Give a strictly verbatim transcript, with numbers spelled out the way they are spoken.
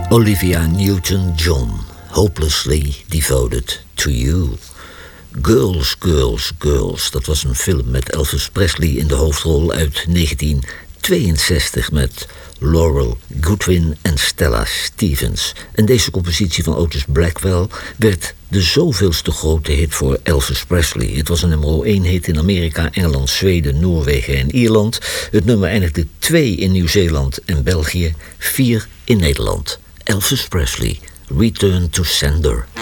Olivia Newton-John, Hopelessly Devoted to You. Girls, Girls, Girls, dat was een film met Elvis Presley in de hoofdrol uit negentien tweeënzestig met Laurel Goodwin en Stella Stevens. En deze compositie van Otis Blackwell werd de zoveelste grote hit voor Elvis Presley. Het was een nummer één hit in Amerika, Engeland, Zweden, Noorwegen en Ierland. Het nummer eindigde twee in Nieuw-Zeeland en België, vier in Nederland. Elvis Presley, Return to Sender.